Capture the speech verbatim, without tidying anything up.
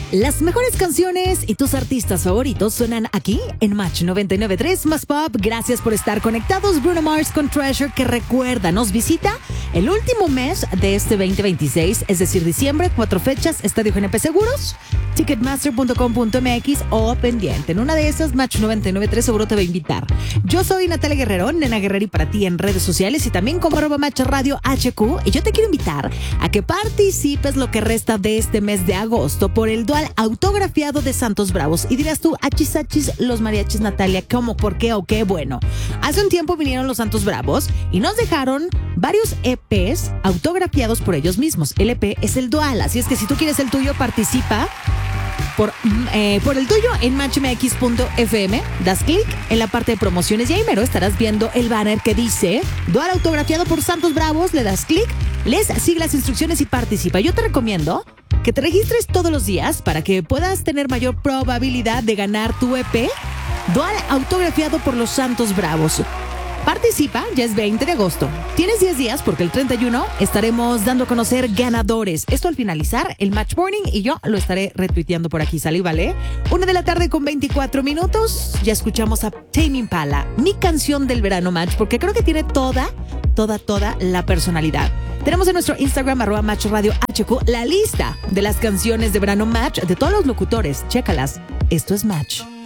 Las mejores canciones y tus artistas favoritos suenan aquí en Match noventa y nueve punto tres Más Pop. Gracias por estar conectados. Bruno Mars con Treasure, que recuerda, nos visita el último mes de este veinte veintiséis, es decir, diciembre, cuatro fechas, Estadio G N P Seguros, ticketmaster punto com punto m x o pendiente. En una de esas, Match noventa y nueve punto tres seguro te va a invitar. Yo soy Natalia Guerrero, Nena Guerreri para ti en redes sociales y también como arroba Match Radio H Q. Y yo te quiero invitar a que participes lo que resta de este mes de agosto por el dual autografiado de Santos Bravos. Y dirás tú, achis, achis, los mariachis, Natalia, ¿cómo, por qué o qué? Bueno, hace un tiempo vinieron los Santos Bravos y nos dejaron varios E Pes autografiados por ellos mismos. El E P es el dual, así es que si tú quieres el tuyo, participa por, eh, por el tuyo en match m x punto f m. Das clic en la parte de promociones y ahí mero estarás viendo el banner que dice dual autografiado por Santos Bravos. Le das clic, les sigue las instrucciones y participa. Yo te recomiendo que te registres todos los días para que puedas tener mayor probabilidad de ganar tu E P dual autografiado por los Santos Bravos. Participa, ya es veinte de agosto. Tienes diez días porque el treinta y uno estaremos dando a conocer ganadores. Esto al finalizar el Match Morning y yo lo estaré retuiteando por aquí. ¿Sale, vale? Una de la tarde con veinticuatro minutos. Ya escuchamos a Tame Impala, mi canción del verano, Match, porque creo que tiene toda, toda, toda la personalidad. Tenemos en nuestro Instagram, arroba Match Radio H Q, la lista de las canciones de verano Match de todos los locutores. Chécalas. Esto es Match.